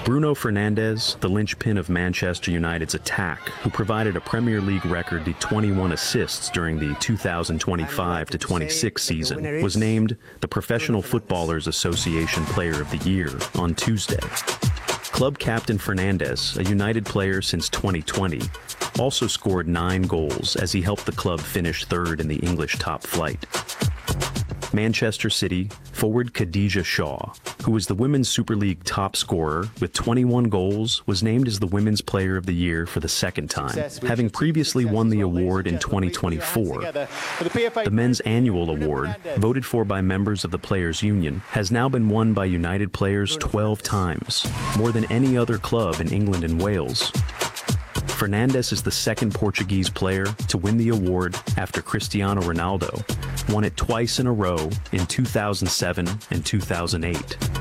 Bruno Fernandes, the linchpin of Manchester United's attack, who provided a Premier League record 21 assists during the 2025-26 season, was named the Professional Footballers Association Player of the Year on Tuesday. Club captain Fernandes, a United player since 2020, also scored 9 goals as he helped the club finish third in the English top flight. Manchester City forward Khadija Shaw, who was the Women's Super League top scorer with 21 goals, was named as the Women's Player of the Year for the second time, having previously won the award in 2024. The men's annual award, voted for by members of the Players' Union, has now been won by United players 12 times, more than any other club in England and Wales. Fernandes is the second Portuguese player to win the award after Cristiano Ronaldo won it twice in a row in 2007 and 2008.